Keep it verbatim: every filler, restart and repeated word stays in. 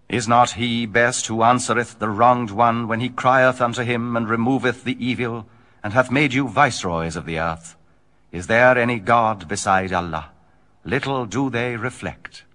Is not he best who answereth the wronged one when he crieth unto him, and removeth the evil, and hath made you viceroys of the earth? Is there any God beside Allah? Little do they reflect.